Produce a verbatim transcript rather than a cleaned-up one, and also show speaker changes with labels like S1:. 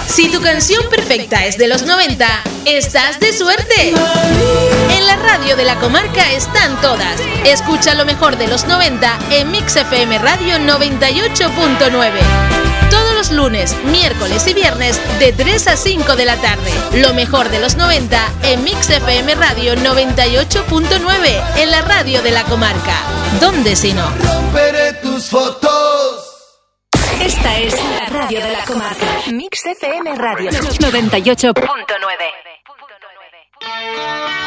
S1: Si tu canción perfecta es de los noventa, estás de suerte. En la radio de la comarca están todas. Escucha lo mejor de los noventa en Mix F M Radio noventa y ocho punto nueve. Todos los lunes, miércoles y viernes de tres a cinco de la tarde. Lo mejor de los noventa en Mix F M Radio noventa y ocho punto nueve, en la radio de la comarca. ¿Dónde si no?
S2: Romperé tus fotos.
S3: Esta es la radio de la comarca. Mix F M Radio noventa y ocho punto nueve.